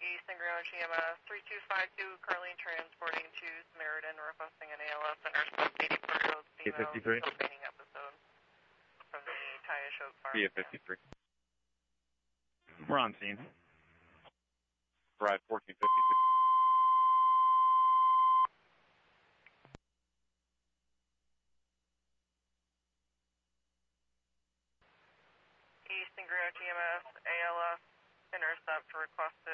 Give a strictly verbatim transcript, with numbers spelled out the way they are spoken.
Eastern Ground G M S three two five two, currently transporting to Samaritan, requesting an A L S intercept eighty per dose female fainting episode from the Tyashoke Farm. B F fifty-three. We're on scene. Ride fourteen fifty-six. Eastern Ground G M S A L S intercept requested.